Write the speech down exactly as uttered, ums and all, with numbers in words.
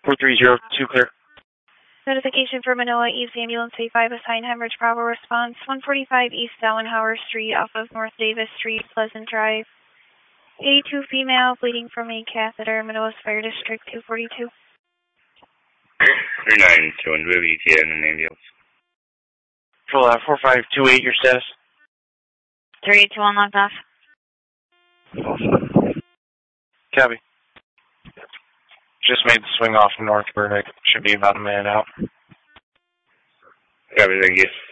four three zero two clear. Notification for Manoa East Ambulance A five assigned hemorrhage Bravo response one forty-five East Dauenhower Street off of North Davis Street, Pleasant Drive. eighty-two female bleeding from a catheter, Manoa Fire District two forty-two. three nine two one, move E T A in an ambulance. Control out four five two eight, your status? three eight two one locked off. Copy. Just made the swing off from North Burdick. Should be about a minute out. Copy, thank you.